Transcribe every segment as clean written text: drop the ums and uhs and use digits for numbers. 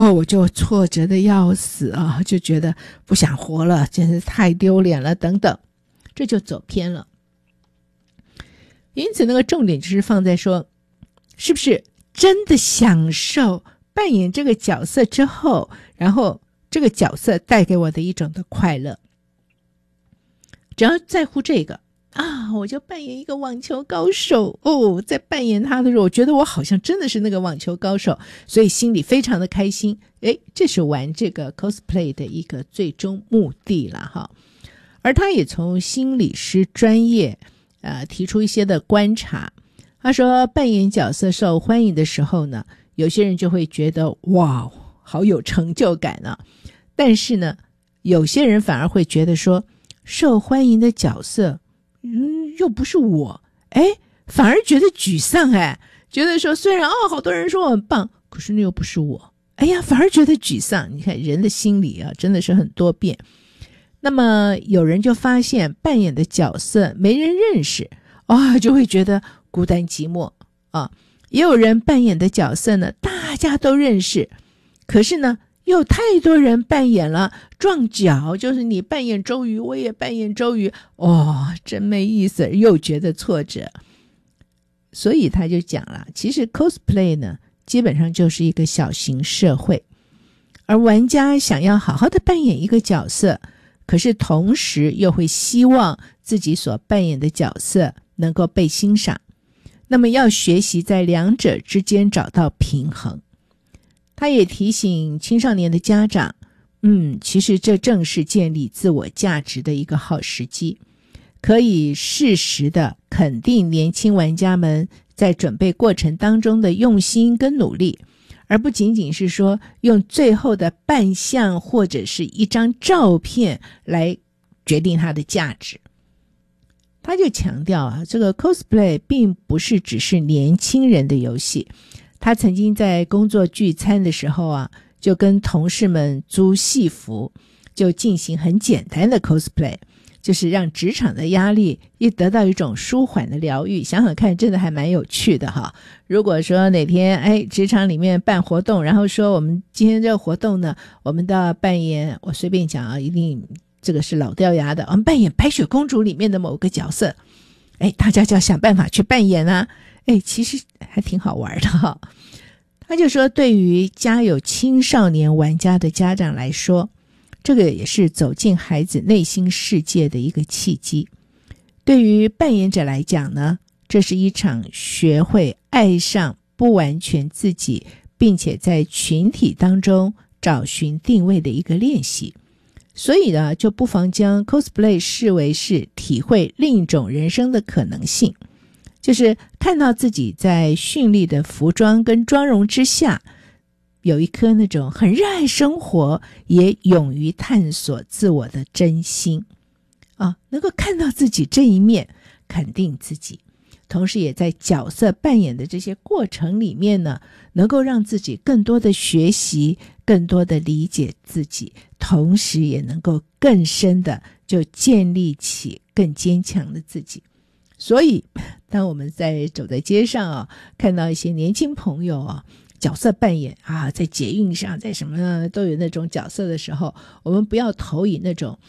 我就挫折的要死啊，就觉得不想活了，真是太丢脸了等等，这就走偏了。因此那个重点就是放在说，是不是真的享受扮演这个角色之后，然后这个角色带给我的一种的快乐。只要在乎这个啊，我就扮演一个网球高手在扮演他的时候，我觉得我好像真的是那个网球高手，所以心里非常的开心。这是玩这个 cosplay 的一个最终目的了哈。而他也从心理师专业提出一些的观察。他说扮演角色受欢迎的时候呢，有些人就会觉得哇，好有成就感啊。但是呢，有些人反而会觉得说，受欢迎的角色又不是我，反而觉得沮丧，觉得说虽然好多人说我很棒，可是那又不是我，反而觉得沮丧。你看人的心理啊，真的是很多变。那么有人就发现扮演的角色没人认识，就会觉得孤单寂寞啊。也有人扮演的角色呢，大家都认识，可是呢，有太多人扮演了撞角，就是你扮演周瑜，我也扮演周瑜，真没意思，又觉得挫折。所以他就讲了，其实 cosplay 呢，基本上就是一个小型社会，而玩家想要好好的扮演一个角色，可是同时又会希望自己所扮演的角色能够被欣赏，那么要学习在两者之间找到平衡。他也提醒青少年的家长，其实这正是建立自我价值的一个好时机，可以适时的肯定年轻玩家们在准备过程当中的用心跟努力，而不仅仅是说用最后的扮相或者是一张照片来决定它的价值。他就强调这个 cosplay 并不是只是年轻人的游戏。他曾经在工作聚餐的时候就跟同事们租戏服，就进行很简单的 cosplay， 就是让职场的压力也得到一种舒缓的疗愈。想想看，真的还蛮有趣的哈。如果说哪天职场里面办活动，然后说我们今天这个活动呢，我们都要扮演，我随便讲一定这个是老掉牙的，我们扮演白雪公主里面的某个角色，大家就要想办法去扮演啊。其实还挺好玩的哈。他就说，对于家有青少年玩家的家长来说，这个也是走进孩子内心世界的一个契机。对于扮演者来讲呢，这是一场学会爱上不完全自己，并且在群体当中找寻定位的一个练习。所以呢，就不妨将 cosplay 视为是体会另一种人生的可能性，就是看到自己在绚丽的服装跟妆容之下，有一颗那种很热爱生活也勇于探索自我的真心能够看到自己这一面，肯定自己，同时也在角色扮演的这些过程里面呢，能够让自己更多的学习，更多的理解自己，同时也能够更深的就建立起更坚强的自己。所以当我们走在街上看到一些年轻朋友角色扮演在捷运上，在什么都有那种角色的时候，我们不要投以那种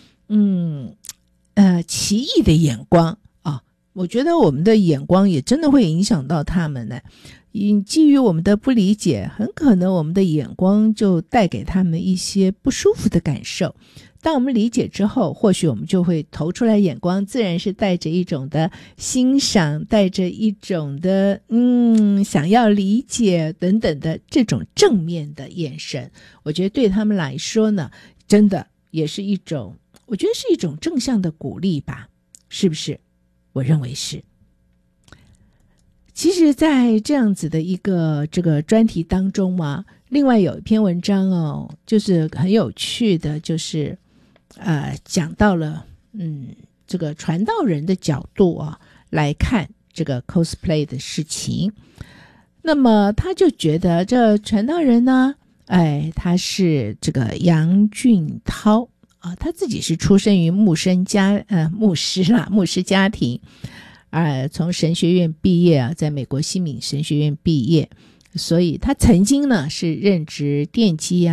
奇异的眼光我觉得我们的眼光也真的会影响到他们呢。基于我们的不理解，很可能我们的眼光就带给他们一些不舒服的感受。当我们理解之后，或许我们就会投出来眼光，自然是带着一种的欣赏，带着一种的想要理解等等的这种正面的眼神。我觉得对他们来说呢，真的也是一种，我觉得是一种正向的鼓励吧，是不是？我认为是。其实在这样子的一个这个专题当中另外有一篇文章就是很有趣的，就是讲到了这个传道人的角度来看这个 cosplay 的事情。那么他就觉得这传道人呢，他是这个杨俊涛他自己是出生于牧师家庭，从神学院毕业在美国西敏神学院毕业， 所以他曾经呢是任职电机